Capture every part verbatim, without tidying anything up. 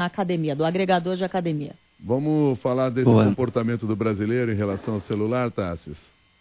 na academia, do agregador de academia. Vamos falar desse Boa. comportamento do brasileiro em relação ao celular, Tássio?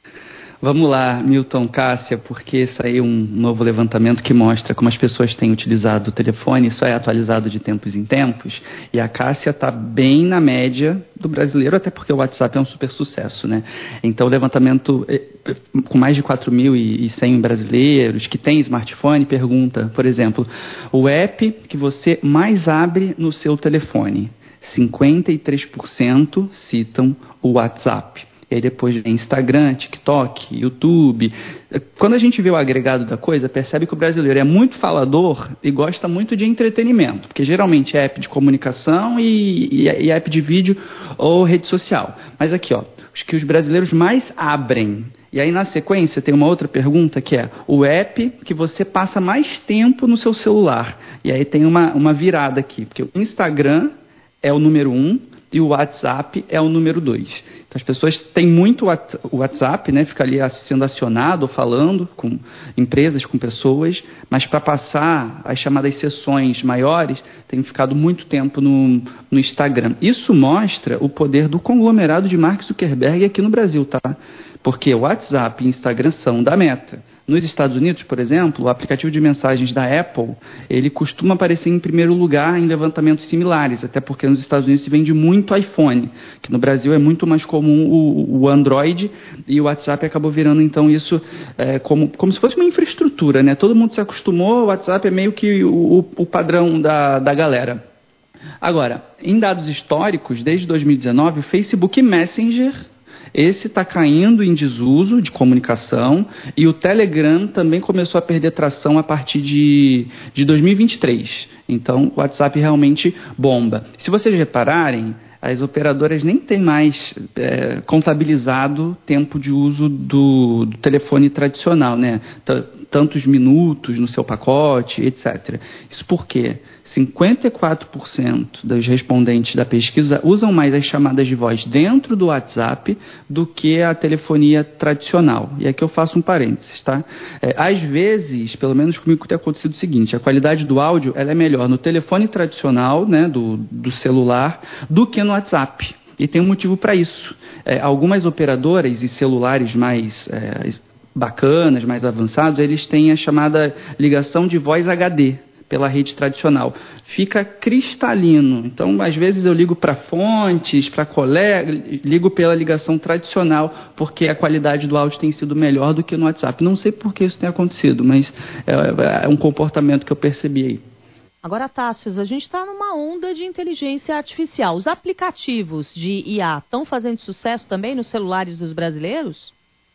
Vamos lá, Milton, Cássia, porque saiu um novo levantamento que mostra como as pessoas têm utilizado o telefone, isso é atualizado de tempos em tempos, e a Cássia está bem na média do brasileiro, até porque o WhatsApp é um super sucesso, né? Então o levantamento, com mais de quatro mil e cem brasileiros que têm smartphone, pergunta, por exemplo, o app que você mais abre no seu telefone, cinquenta e três por cento citam o WhatsApp. E aí depois vem Instagram, TikTok, YouTube. Quando a gente vê o agregado da coisa, percebe que o brasileiro é muito falador e gosta muito de entretenimento, porque geralmente é app de comunicação e, e, e app de vídeo ou rede social. Mas aqui, ó, os que os brasileiros mais abrem. E aí na sequência tem uma outra pergunta que é o app que você passa mais tempo no seu celular. E aí tem uma, uma virada aqui, porque o Instagram é o número um e o WhatsApp é o número dois. Então, as pessoas têm muito o WhatsApp, né? Fica ali sendo acionado, falando com empresas, com pessoas, mas para passar as chamadas sessões maiores, tem ficado muito tempo no, no Instagram. Isso mostra o poder do conglomerado de Mark Zuckerberg aqui no Brasil, tá? Porque o WhatsApp e o Instagram são da Meta. Nos Estados Unidos, por exemplo, o aplicativo de mensagens da Apple, ele costuma aparecer em primeiro lugar em levantamentos similares, até porque nos Estados Unidos se vende muito iPhone, que no Brasil é muito mais comum o, o Android, e o WhatsApp acabou virando, então, isso é, como, como se fosse uma infraestrutura, né? Todo mundo se acostumou, o WhatsApp é meio que o, o padrão da, da galera. Agora, em dados históricos, desde dois mil e dezenove, o Facebook Messenger, esse está caindo em desuso de comunicação, e o Telegram também começou a perder tração a partir de, de dois mil e vinte e três. Então, o WhatsApp realmente bomba. Se vocês repararem, as operadoras nem têm mais é, contabilizado tempo de uso do, do telefone tradicional, né? T- tantos minutos no seu pacote, etcétera. Isso por quê? cinquenta e quatro por cento dos respondentes da pesquisa usam mais as chamadas de voz dentro do WhatsApp do que a telefonia tradicional. E aqui eu faço um parênteses, tá? É, às vezes, pelo menos comigo tem acontecido o seguinte, a qualidade do áudio ela é melhor no telefone tradicional, né, do, do celular, do que no WhatsApp. E tem um motivo para isso. É, algumas operadoras e celulares mais é, bacanas, mais avançados, eles têm a chamada ligação de voz H D, pela rede tradicional. Fica cristalino. Então, às vezes eu ligo para fontes, para colegas, ligo pela ligação tradicional, porque a qualidade do áudio tem sido melhor do que no WhatsApp. Não sei por que isso tem acontecido, mas é, é um comportamento que eu percebi aí. Agora, Tássio, a gente está numa onda de inteligência artificial. Os aplicativos de I A estão fazendo sucesso também nos celulares dos brasileiros?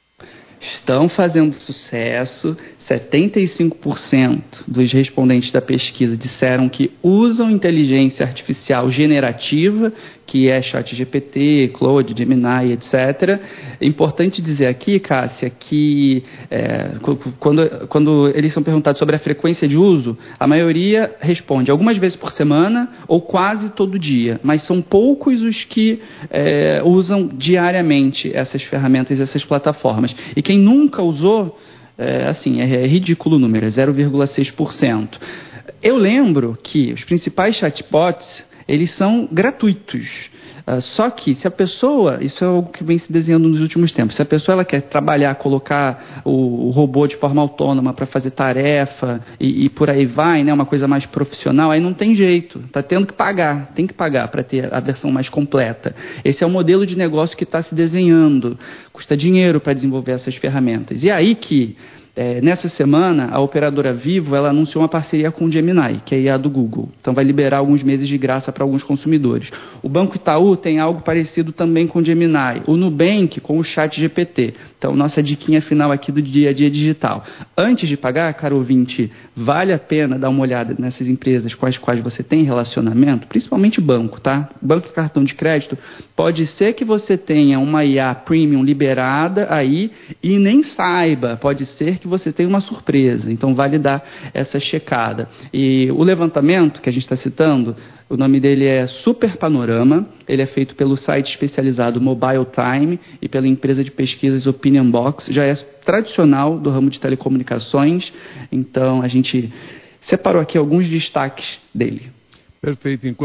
Estão fazendo sucesso. setenta e cinco por cento dos respondentes da pesquisa disseram que usam inteligência artificial generativa, que é ChatGPT, Claude, Gemini, etcétera. É importante dizer aqui, Cássia, que é, quando, quando eles são perguntados sobre a frequência de uso, a maioria responde algumas vezes por semana ou quase todo dia, mas são poucos os que é, usam diariamente essas ferramentas, essas plataformas. E quem nunca usou, É, assim, é, é ridículo o número, é zero vírgula seis por cento. Eu lembro que os principais chatbots, eles são gratuitos. Uh, só que se a pessoa, isso é algo que vem se desenhando nos últimos tempos, se a pessoa ela quer trabalhar, colocar o, o robô de forma autônoma para fazer tarefa e, e por aí vai, né, uma coisa mais profissional, aí não tem jeito, está tendo que pagar, tem que pagar para ter a versão mais completa. Esse é o modelo de negócio que está se desenhando, custa dinheiro para desenvolver essas ferramentas. E aí que É, nessa semana, a operadora Vivo ela anunciou uma parceria com o Gemini, que é a I A do Google. Então, vai liberar alguns meses de graça para alguns consumidores. O Banco Itaú tem algo parecido também com o Gemini. O Nubank com o ChatGPT. Então, nossa diquinha final aqui do dia a dia digital. Antes de pagar, caro ouvinte, vale a pena dar uma olhada nessas empresas com as quais você tem relacionamento, principalmente banco, tá? Banco e cartão de crédito, pode ser que você tenha uma I A premium liberada aí e nem saiba. Pode ser que que você tem uma surpresa, então vale dar essa checada. E o levantamento que a gente está citando, o nome dele é Super Panorama, ele é feito pelo site especializado Mobile Time e pela empresa de pesquisas Opinion Box, já é tradicional do ramo de telecomunicações, então a gente separou aqui alguns destaques dele. Perfeito.